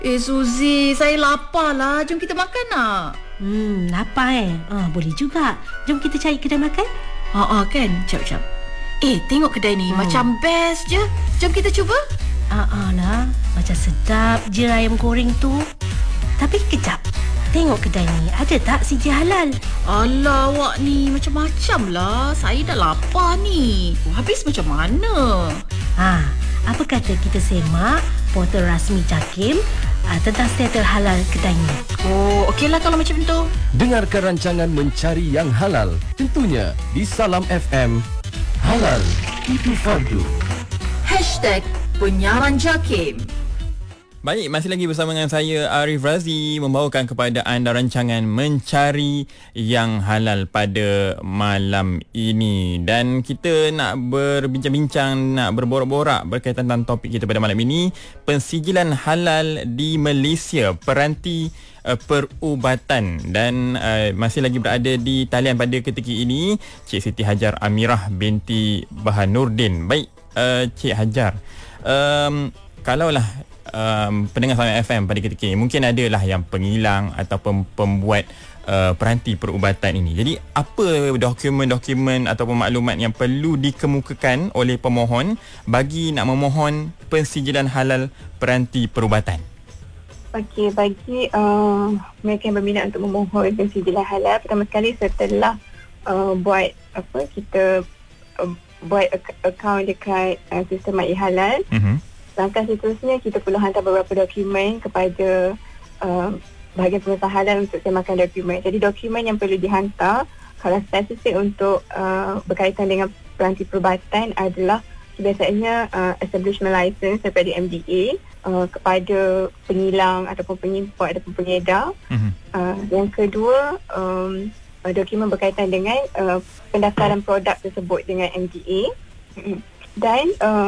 Suzy, saya lapar lah. Jom kita makan nak? Lapar boleh juga. Jom kita cari kedai makan. Kan? Jap. Tengok kedai ni macam best je. Jom kita cuba. Lah, macam sedap je ayam goreng tu. Tapi kejap, tengok kedai ni, ada tak CJ halal? Alah, awak ni macam-macam lah. Saya dah lapar ni. Habis macam mana? Apa kata kita semak portal rasmi JAKIM tentang status halal kedai ni? Okeylah kalau macam tu. Dengarkan rancangan Mencari Yang Halal, tentunya di Salam FM. Halal itu fardu. #penyiaran JAKIM. Baik, masih lagi bersama dengan saya Arif Razi membawakan kepada anda rancangan Mencari Yang Halal pada malam ini. Dan kita nak berbincang-bincang, nak berborak-borak berkaitan tentang topik kita pada malam ini, pensijilan halal di Malaysia, peranti perubatan. Dan masih lagi berada di talian pada ketika ini Cik Siti Hajar Amirah binti Bahanurdin. Baik, Cik Hajar, kalaulah pendengar Salam FM pada ketika ini mungkin adalah yang pengilang ataupun pembuat peranti perubatan ini. Jadi apa dokumen-dokumen ataupun maklumat yang perlu dikemukakan oleh pemohon bagi nak memohon pensijilan halal peranti perubatan? Okey, bagi mereka yang berminat untuk memohon pensijilan halal, pertama sekali setelah kita buat akaun dekat sistem MyHalal, langkah seterusnya kita perlu hantar beberapa dokumen kepada bahagian pengusaha halal untuk semakan dokumen. Jadi dokumen yang perlu dihantar kalau spesifik untuk berkaitan dengan peranti perubatan adalah biasanya establishment license daripada MDA kepada pengilang ataupun pengimport ataupun pengedar. Yang kedua, dokumen berkaitan dengan pendaftaran produk tersebut dengan MDA. Dan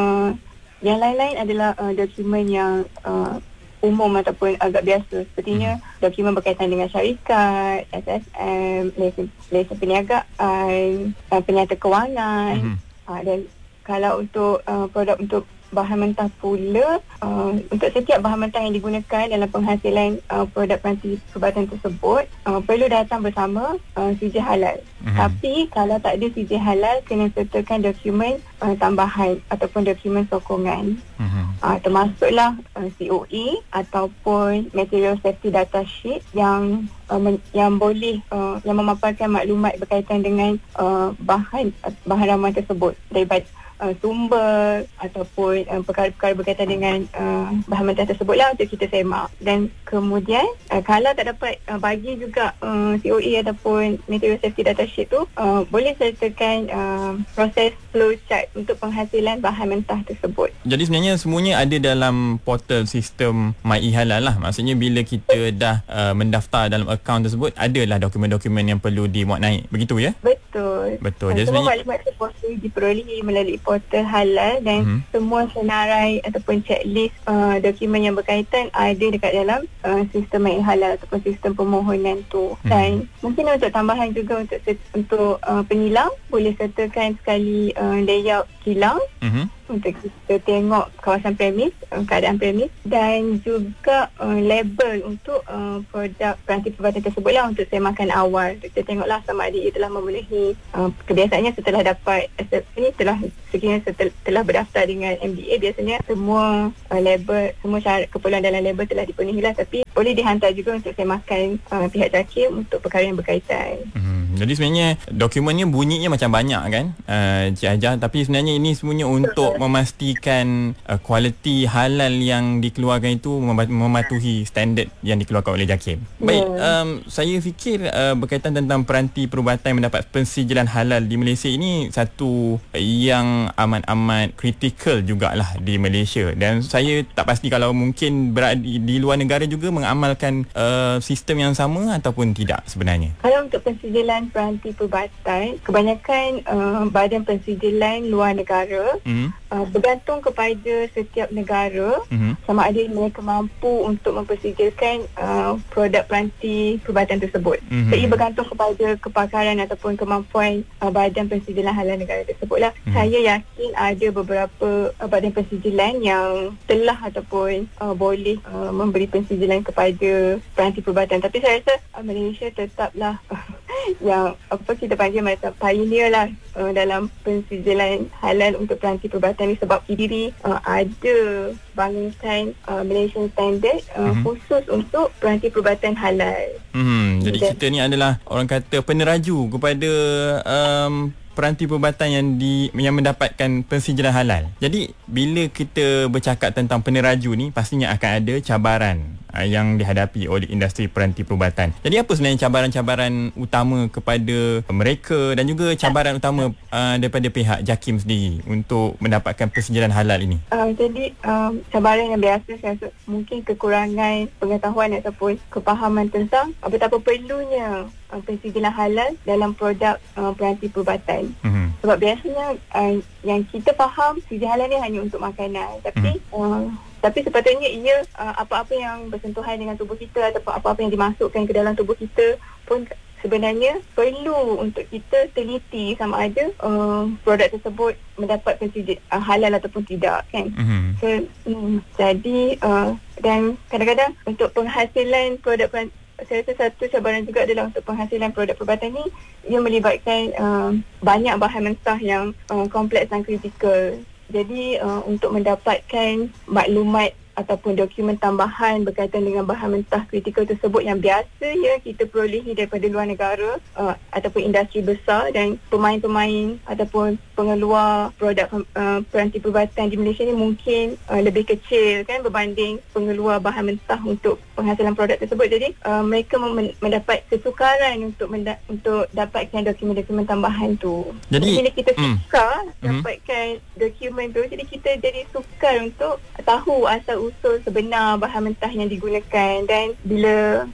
yang lain-lain adalah dokumen yang umum ataupun agak biasa. Sepertinya dokumen berkaitan dengan syarikat, SSM, lesen perniagaan, penyata kewangan. Dan kalau untuk produk untuk bahan mentah pula, untuk setiap bahan mentah yang digunakan dalam penghasilan produk peranti perubatan tersebut, perlu datang bersama CJ halal. Tapi kalau tak ada CJ halal, kena sertakan dokumen tambahan ataupun dokumen sokongan. Termasuklah COE ataupun material safety data sheet yang boleh yang memaparkan maklumat berkaitan dengan bahan ramuan tersebut daripada sumber ataupun perkara-perkara berkaitan dengan bahan mentah tersebutlah untuk kita semak. Dan kemudian kalau tak dapat bagi juga COE ataupun material safety data sheet tu, boleh sertakan proses flow chart untuk penghasilan bahan mentah tersebut. Jadi sebenarnya semuanya ada dalam portal sistem MyHalal lah. Maksudnya bila kita dah mendaftar dalam akaun tersebut, adalah dokumen-dokumen yang perlu dimuat naik. Begitu ya? Betul. Jadi semua maklumat tersebut diperolehi melalui portal halal dan semua senarai ataupun checklist dokumen yang berkaitan ada dekat dalam sistem MyHalal ataupun sistem permohonan tu. Dan mungkin untuk tambahan juga untuk pengilang, boleh sertakan sekali layout kilang untuk kita tengok kawasan premis, keadaan premis, dan juga label untuk produk peranti perubatan tersebut lah untuk semakan awal. Kita tengoklah sama ada ia telah memenuhi kebiasaannya setelah dapat setelah berdaftar dengan MDA. Biasanya semua label, semua syarat keperluan dalam label telah dipenuhi lah, tapi boleh dihantar juga untuk semakan pihak JAKIM untuk perkara yang berkaitan. Jadi sebenarnya dokumennya bunyinya macam banyak kan, Cik Hajar, tapi sebenarnya ini semuanya untuk memastikan kualiti halal yang dikeluarkan itu mematuhi standard yang dikeluarkan oleh JAKIM. Baik, saya fikir berkaitan tentang peranti perubatan yang mendapat pensijilan halal di Malaysia ini satu yang amat-amat kritikal jugalah di Malaysia. Dan saya tak pasti kalau mungkin berada di luar negara juga mengamalkan sistem yang sama ataupun tidak sebenarnya. Kalau untuk pensijilan peranti perubatan, kebanyakan badan pensijilan luar negara bergantung kepada setiap negara sama ada mereka mampu untuk mempersijilkan produk peranti perubatan tersebut. Ia bergantung kepada kepakaran ataupun kemampuan badan pensijilan halal negara tersebutlah. Saya yakin ada beberapa badan pensijilan yang telah ataupun boleh memberi pensijilan kepada peranti perubatan, tapi saya rasa Malaysia tetaplah yang kita panggil macam pioneer lah dalam pensijilan halal untuk peranti perubatan ni, sebab diri ada bangunkan Malaysian Standard khusus untuk peranti perubatan halal. Jadi kita ni adalah orang kata peneraju kepada peranti perubatan yang mendapatkan pensijilan halal. Jadi bila kita bercakap tentang peneraju ni, pastinya akan ada cabaran yang dihadapi oleh industri peranti perubatan. Jadi apa sebenarnya cabaran-cabaran utama kepada mereka dan juga cabaran utama daripada pihak JAKIM sendiri untuk mendapatkan pensijilan halal ini? Jadi cabaran yang biasa saya rasa mungkin kekurangan pengetahuan ataupun kepahaman tentang betapa perlunya pensijilan halal dalam produk peranti perubatan. Sebab biasanya yang kita faham pensijilan halal ni hanya untuk makanan, tapi sepatutnya ia apa-apa yang bersentuhan dengan tubuh kita ataupun apa-apa yang dimasukkan ke dalam tubuh kita pun sebenarnya perlu untuk kita teliti sama ada produk tersebut mendapat pensijilan halal ataupun tidak, kan. Jadi dan kadang-kadang untuk penghasilan produk peranti, saya rasa satu cabaran juga adalah untuk penghasilan produk perubatan ni, ia melibatkan banyak bahan mentah yang kompleks dan kritikal. Jadi untuk mendapatkan maklumat ataupun dokumen tambahan berkaitan dengan bahan mentah kritikal tersebut yang biasanya kita perolehi daripada luar negara ataupun industri besar, dan pemain-pemain ataupun pengeluar produk peranti perubatan di Malaysia ni mungkin lebih kecil, kan, berbanding pengeluar bahan mentah untuk penghasilan produk tersebut. Jadi mereka mendapat kesukaran untuk dapatkan dokumen-dokumen tambahan tu. Jadi bila kita sukar dapatkan dokumen tu, jadi kita jadi sukar untuk tahu asal usul sebenar bahan mentah yang digunakan, dan bila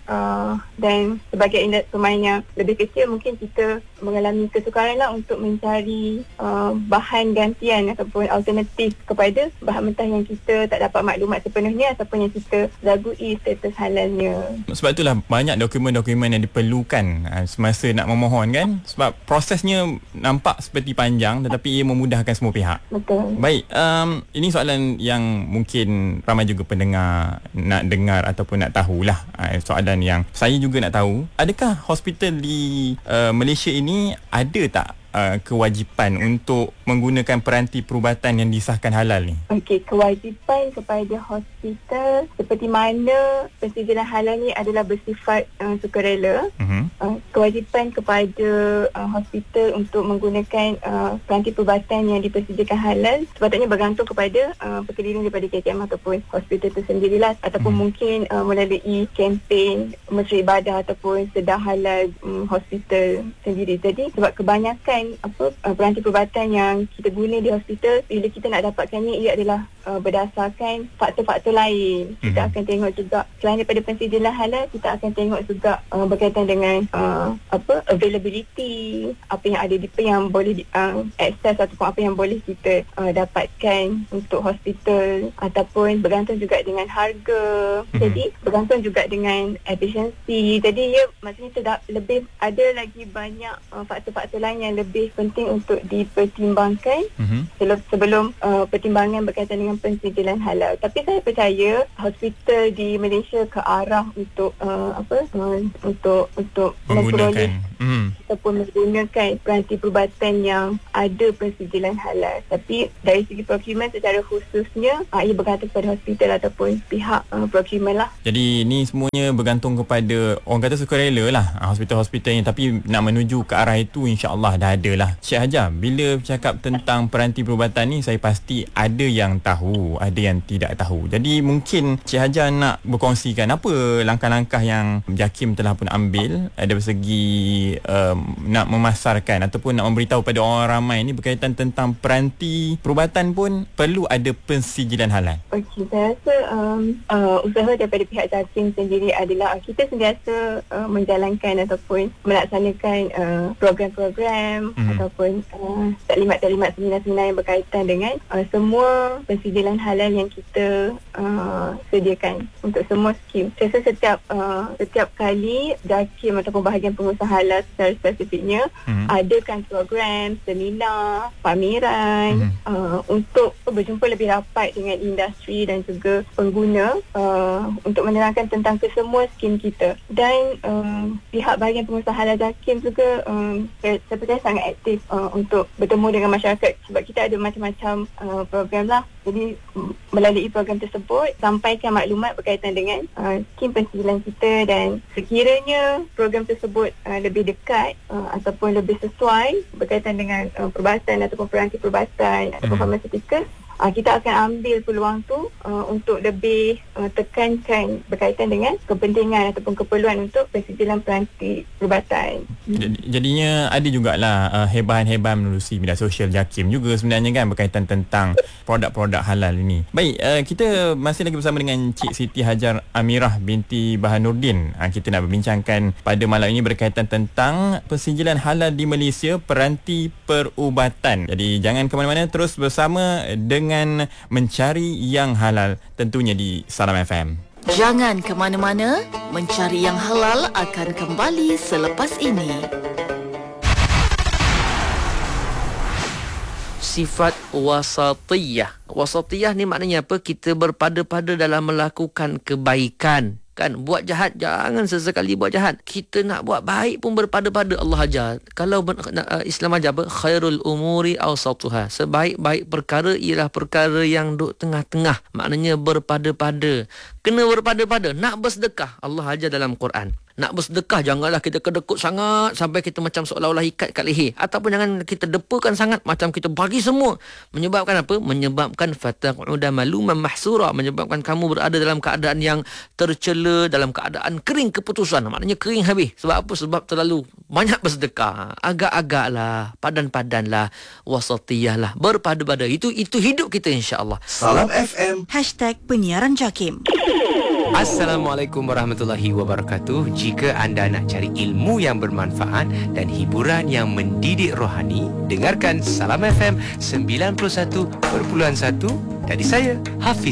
dan sebagai pemain yang lebih kecil mungkin kita mengalami kesukaran lah untuk mencari bahan gantian ataupun alternatif kepada bahan mentah yang kita tak dapat maklumat sepenuhnya ataupun yang kita ragui status halalnya. Sebab itulah banyak dokumen-dokumen yang diperlukan semasa nak memohon, kan, sebab prosesnya nampak seperti panjang tetapi ia memudahkan semua pihak. Betul. Baik, ini soalan yang mungkin ramai juga pendengar nak dengar ataupun nak tahulah. Soalan yang saya juga nak tahu, adakah hospital di Malaysia ini ada tak kewajipan untuk menggunakan peranti perubatan yang disahkan halal ni? Okey, kewajipan kepada hospital seperti mana pensijilan halal ni adalah bersifat sukarela. Kewajipan kepada hospital untuk menggunakan peranti perubatan yang dipersijilkan halal sepatutnya bergantung kepada perkeliling daripada KKM ataupun hospital itu sendirilah, ataupun mungkin melalui kempen Mesra Ibadah ataupun Sedar Halal hospital sendiri. Jadi sebab kebanyakan peranti perubatan yang kita guna di hospital, bila kita nak dapatkannya ia adalah berdasarkan faktor-faktor lain. Kita akan tengok juga selain daripada pensijilan halal, kita akan tengok juga berkaitan dengan availability, apa yang ada yang boleh akses ataupun apa yang boleh kita dapatkan untuk hospital, ataupun bergantung juga dengan harga. Jadi bergantung juga dengan efisiensi. Jadi ia maksudnya lebih ada lagi banyak faktor-faktor lain yang lebih penting untuk dipertimbangkan sebelum pertimbangan berkaitan dengan pensijilan halal. Tapi saya percaya hospital di Malaysia ke arah untuk untuk memperoleh ataupun menggunakan peranti perubatan yang ada pensijilan halal. Tapi dari segi procurement secara khususnya ia bergantung kepada hospital ataupun pihak procurement lah. Jadi ni semuanya bergantung kepada orang kata sukarela lah hospital-hospital ni, tapi nak menuju ke arah itu insya-Allah dah ada lah. Cik Hajar, bila bercakap tentang peranti perubatan ni, saya pasti ada yang tahu, ada yang tidak tahu. Jadi mungkin Cik Hajar nak berkongsikan apa langkah-langkah yang JAKIM telah pun ambil dari segi nak memasarkan ataupun nak memberitahu pada orang ramai ni berkaitan tentang peranti perubatan pun perlu ada pensijilan halal? Okey, saya rasa usaha daripada pihak JAKIM sendiri adalah kita sentiasa menjalankan ataupun melaksanakan program-program ataupun taklimat-taklimat seminar-seminar yang berkaitan dengan semua pensijilan halal yang kita sediakan untuk semua skim. Saya rasa setiap kali JAKIM ataupun bahagian pengusaha halal secara spesifiknya adakan program, seminar, pameran untuk berjumpa lebih rapat dengan industri dan juga pengguna untuk menerangkan tentang kesemua skim kita. Dan pihak bahagian pengusaha halal JAKIM juga saya percaya sangat aktif untuk bertemu dengan masyarakat sebab kita ada macam-macam program lah. Jadi melalui program tersebut sampaikan maklumat berkaitan dengan skim pensijilan kita, dan sekiranya program tersebut lebih dekat ataupun lebih sesuai berkaitan dengan perubatan ataupun peranti perubatan ataupun pharmaceutical, kita akan ambil peluang tu untuk lebih tekankan berkaitan dengan kepentingan ataupun keperluan untuk pensijilan peranti perubatan. Jadinya ada jugalah hebahan-hebahan menerusi media sosial JAKIM juga sebenarnya kan berkaitan tentang produk-produk halal ini. Baik, kita masih lagi bersama dengan Cik Siti Hajar Amirah binti Bahanuddin. Kita nak berbincangkan pada malam ini berkaitan tentang pensijilan halal di Malaysia, peranti perubatan. Jadi jangan ke mana-mana, terus bersama dengan Mencari Yang Halal tentunya di Salam FM. Jangan ke mana-mana, Mencari Yang Halal akan kembali selepas ini. Sifat wasatiyah. Wasatiyah ni maknanya apa? Kita berpada-pada dalam melakukan kebaikan. Kan, buat jahat jangan sesekali buat jahat. Kita nak buat baik pun berpada-pada. Allah ajar. Kalau Islam ajar apa? Khairul umuri awsatuha. Sebaik-baik perkara ialah perkara yang duk tengah-tengah. Maknanya berpada-pada. Kena berpada-pada. Nak bersedekah, Allah ajar dalam Quran. Nak bersedekah janganlah kita kedekut sangat sampai kita macam seolah-olah ikat kat leher, ataupun jangan kita depakan sangat macam kita bagi semua. Menyebabkan apa? Menyebabkan fataq'uda maluman mahsura, menyebabkan kamu berada dalam keadaan yang tercela, dalam keadaan kering keputusan. Maknanya kering habis. Sebab apa? Sebab terlalu banyak bersedekah. Agak-agaklah, padan-padanlah, wasatiyahlah, berpada-pada. Itu hidup kita insya-Allah. Salam FM. #penyiaran JAKIM. Assalamualaikum warahmatullahi wabarakatuh. Jika anda nak cari ilmu yang bermanfaat dan hiburan yang mendidik rohani, dengarkan Salam FM 91.1 dari saya, Hafiz